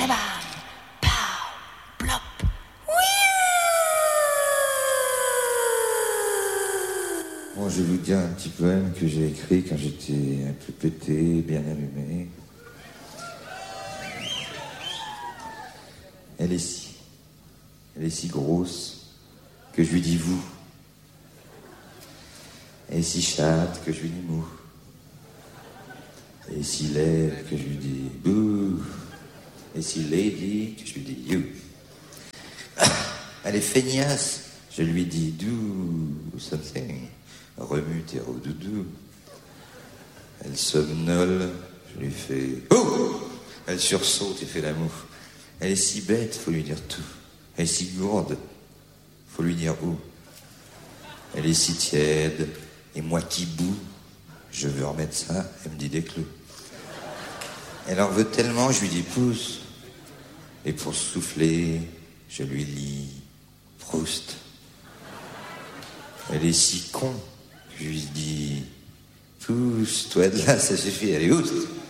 Shabam, pow, plop. Bon, je vais vous dire un petit poème que j'ai écrit quand j'étais un peu pété, bien allumé. Elle est si grosse que je lui dis vous. Elle est si chatte que je lui dis mou. Elle est si laide que je lui dis bouh. Elle est si lady que je lui dis you. Elle est feignasse, je lui dis do something. Remue tes doudou. Elle somnole, je lui fais oh. Elle sursaute et fait l'amour. Elle est si bête, faut lui dire tout. Elle est si gourde, faut lui dire où. Elle est si tiède, et moi qui boue, je veux remettre ça, elle me dit des clous. Elle en veut tellement, je lui dis pousse. Et pour souffler, je lui lis Proust. Elle est si con, je lui dis pousse, toi de là, ça suffit, elle est oust.